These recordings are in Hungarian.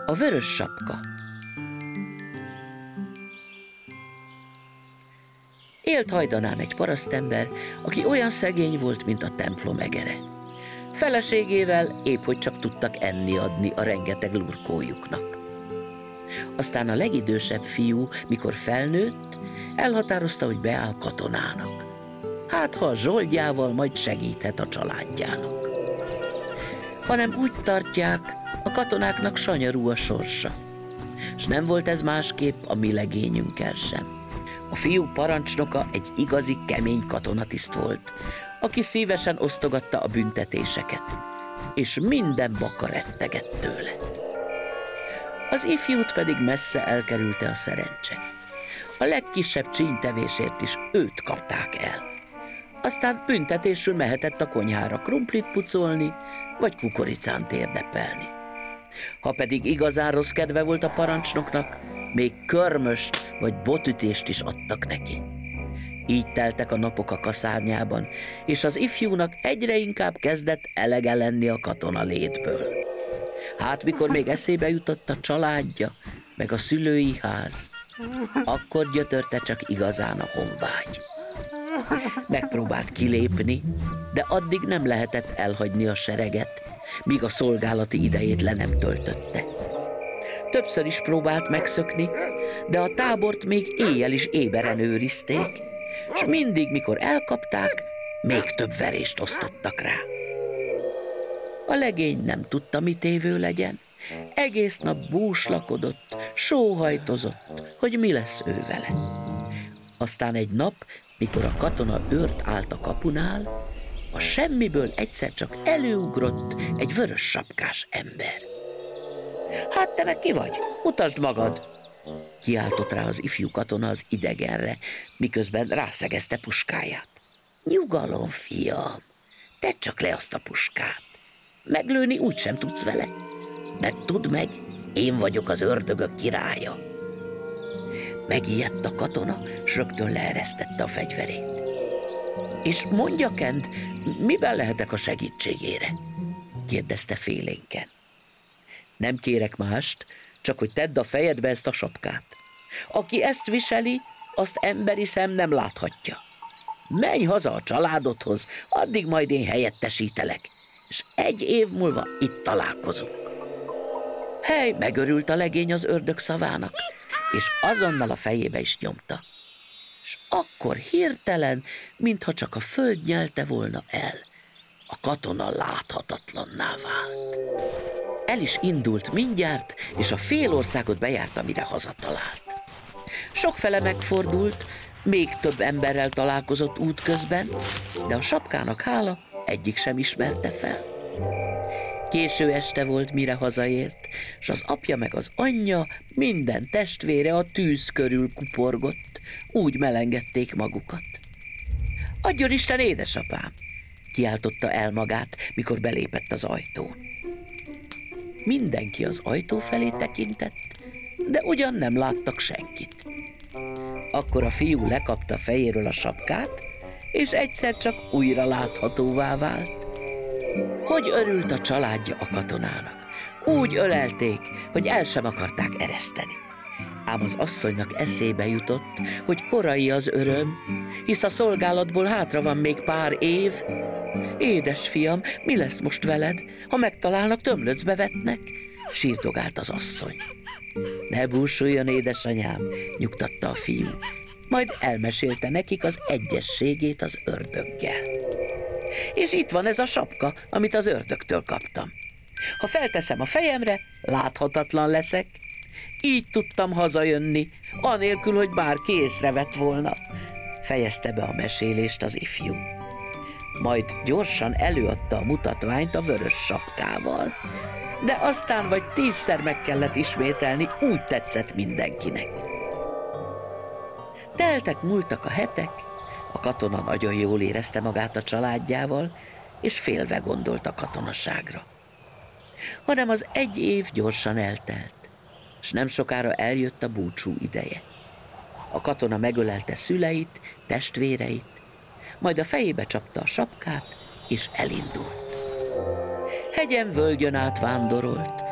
A vörös sapka. Élt hajdanán egy parasztember, aki olyan szegény volt, mint a templom egere. Feleségével épp hogy csak tudtak enni adni a rengeteg lurkójuknak. Aztán a legidősebb fiú, mikor felnőtt, elhatározta, hogy beáll katonának. Hát, ha a zsoldjával majd segíthet a családjának. Hanem úgy tartják, a katonáknak sanyarú a sorsa. S nem volt ez másképp a mi legényünkkel sem. A fiú parancsnoka egy igazi kemény katonatiszt volt, aki szívesen osztogatta a büntetéseket, és minden baka rettegett tőle. Az ifjút pedig messze elkerülte a szerencse. A legkisebb csínytevésért is őt kapták el. Aztán büntetésül mehetett a konyhára krumplit pucolni, vagy kukoricán térdepelni. Ha pedig igazán rossz kedve volt a parancsnoknak, még körmöst vagy botütést is adtak neki. Így teltek a napok a kaszárnyában, és az ifjúnak egyre inkább kezdett elege lenni a katona létből. Hát mikor még eszébe jutott a családja, meg a szülői ház, akkor gyötörte csak igazán a honvágy. Megpróbált kilépni, de addig nem lehetett elhagyni a sereget, míg a szolgálati idejét le nem töltötte. Többször is próbált megszökni, de a tábort még éjjel is éberen őrizték, és mindig, mikor elkapták, még több verést osztottak rá. A legény nem tudta, mit évő legyen. Egész nap búslakodott, sóhajtozott, hogy mi lesz ő vele. Aztán egy nap, mikor a katona őrt állt a kapunál, a semmiből egyszer csak előugrott egy vörös sapkás ember. Hát te meg ki vagy? Mutasd magad! Kiáltott rá az ifjú katona az idegenre, miközben rászegezte puskáját. Nyugalom, fiam, tedd csak le azt a puskát. Meglőni úgysem tudsz vele, mert tudd meg, én vagyok az ördögök királya. Megijedt a katona, s rögtön leeresztette a fegyverét. És mondja, Kent, miben lehetek a segítségére? Kérdezte félénken. Nem kérek mást, csak hogy tedd a fejedbe ezt a sapkát. Aki ezt viseli, azt emberi szem nem láthatja. Menj haza a családodhoz, addig majd én helyettesítelek, és 1 év múlva itt találkozunk. Hely, megörült a legény az ördög szavának, és azonnal a fejébe is nyomta. És akkor hirtelen, mintha csak a föld nyelte volna el, a katona láthatatlanná vált. El is indult mindjárt, és a fél országot bejárta, mire hazatalált. Sokfele megfordult, még több emberrel találkozott útközben, de a sapkának hála egyik sem ismerte fel. Késő este volt, mire hazaért, s az apja meg az anyja, minden testvére a tűz körül kuporgott, úgy melengették magukat. Adjon Isten, édesapám! Kiáltotta el magát, mikor belépett az ajtón. Mindenki az ajtó felé tekintett, de ugyan nem láttak senkit. Akkor a fiú lekapta fejéről a sapkát, és egyszer csak újra láthatóvá vált. Hogy örült a családja a katonának. Úgy ölelték, hogy el sem akarták ereszteni. Ám az asszonynak eszébe jutott, hogy korai az öröm, hisz a szolgálatból hátra van még pár év. Édes fiam, mi lesz most veled, ha megtalálnak, tömlöcbe vetnek? Sírdogált az asszony. Ne búsuljon, édesanyám, nyugtatta a fiú. Majd elmesélte nekik az egyességét az ördöggel. És itt van ez a sapka, amit az ördögtől kaptam. Ha felteszem a fejemre, láthatatlan leszek. Így tudtam hazajönni, anélkül, hogy bárki észrevett volna. Fejezte be a mesélést az ifjú. Majd gyorsan előadta a mutatványt a vörös sapkával. De aztán vagy 10-szer meg kellett ismételni, úgy tetszett mindenkinek. Teltek, múltak a hetek, a katona nagyon jól érezte magát a családjával, és félve gondolt a katonaságra. Hanem az 1 év gyorsan eltelt, s nem sokára eljött a búcsú ideje. A katona megölelte szüleit, testvéreit, majd a fejébe csapta a sapkát, és elindult. Hegyen, völgyön át vándorolt, s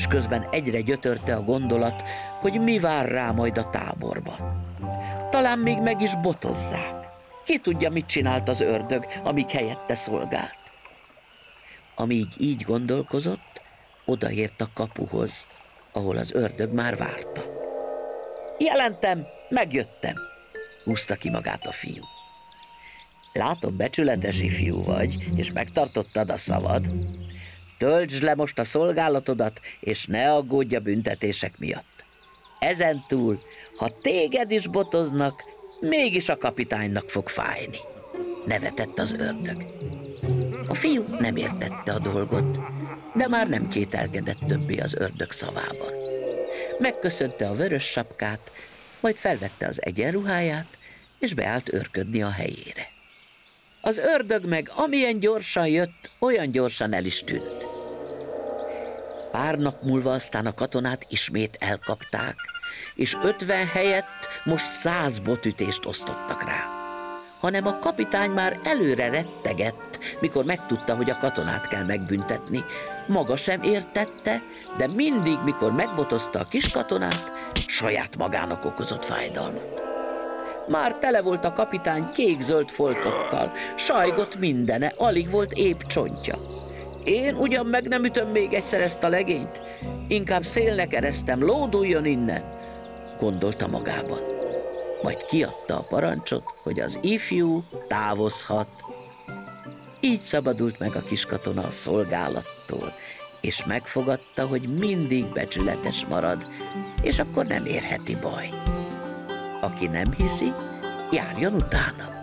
s közben egyre gyötörte a gondolat, hogy mi vár rá majd a táborban. Talán még meg is botozzák. Ki tudja, mit csinált az ördög, amíg helyette szolgált. Amíg így gondolkozott, odaért a kapuhoz, ahol az ördög már várta. Jelentem, megjöttem, húzta ki magát a fiú. Látom, becsületes ifjú vagy, és megtartottad a szavad. Töltsd le most a szolgálatodat, és ne aggódj a büntetések miatt. Ezentúl, ha téged is botoznak, mégis a kapitánynak fog fájni. Nevetett az ördög. A fiú nem értette a dolgot, de már nem kételkedett többé az ördög szavában. Megköszönte a vörös sapkát, majd felvette az egyenruháját, és beállt őrködni a helyére. Az ördög meg amilyen gyorsan jött, olyan gyorsan el is tűnt. Pár nap múlva aztán a katonát ismét elkapták, és 50 helyett most 100 botütést osztottak rá. Hanem a kapitány már előre rettegett, mikor megtudta, hogy a katonát kell megbüntetni. Maga sem értette, de mindig, mikor megbotozta a kis katonát, saját magának okozott fájdalmat. Már tele volt a kapitány kék-zöld foltokkal, sajgott mindene, alig volt épp csontja. Én ugyan meg nem ütöm még egyszer ezt a legényt, inkább szélnek eresztem, lóduljon innen, gondolta magában. Majd kiadta a parancsot, hogy az ifjú távozhat. Így szabadult meg a kiskatona a szolgálattól, és megfogadta, hogy mindig becsületes marad, és akkor nem érheti baj. Aki nem hiszi, járjon utána.